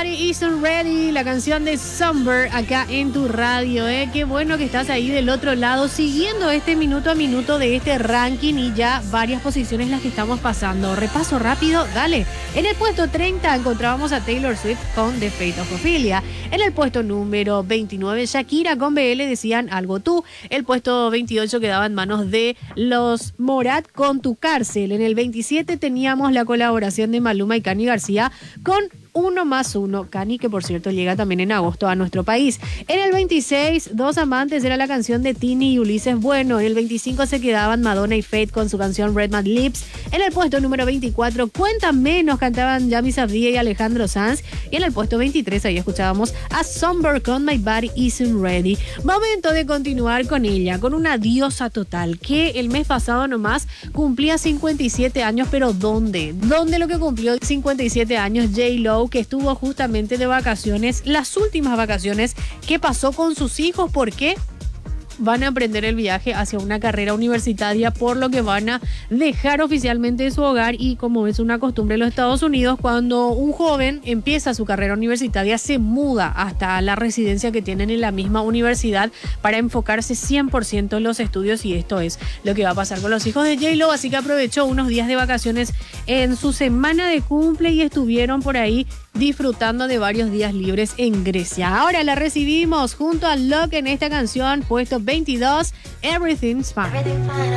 Body Isn't Ready, la canción de Somber acá en tu radio, Qué bueno que estás ahí del otro lado siguiendo este minuto a minuto de este ranking y ya varias posiciones las que estamos pasando. Repaso rápido, dale. En el puesto 30 encontrábamos a Taylor Swift con The Fate of Ophelia. En el puesto número 29, Shakira con BL decían Algo Tú. El puesto 28 quedaba en manos de los Morat con Tu Cárcel. En el 27 teníamos la colaboración de Maluma y Cani García con Uno más Uno. Cani, que por cierto llega también en agosto a nuestro país. En el 26, Dos Amantes era la canción de Tini y Ulises Bueno. En el 25 se quedaban Madonna y Fate con su canción Red Mad Lips. En el puesto número 24, Cuéntame, nos cantaban Yami Sabría y Alejandro Sanz. Y en el puesto 23, ahí escuchábamos a Somber con My Body Isn't Ready. Momento de continuar con ella, con una diosa total, que el mes pasado nomás cumplía 57 años, pero ¿dónde? ¿Dónde lo que cumplió 57 años? J-Lo, que estuvo justamente de vacaciones, las últimas vacaciones que pasó con sus hijos. ¿Por qué? Van a emprender el viaje hacia una carrera universitaria, por lo que van a dejar oficialmente su hogar. Y como es una costumbre en los Estados Unidos, cuando un joven empieza su carrera universitaria, se muda hasta la residencia que tienen en la misma universidad para enfocarse 100% en los estudios, y esto es lo que va a pasar con los hijos de J-Lo. Así que aprovechó unos días de vacaciones en su semana de cumple y estuvieron por ahí disfrutando de varios días libres en Grecia. Ahora la recibimos junto a Locke en esta canción, puesto 22, Everything's Fine.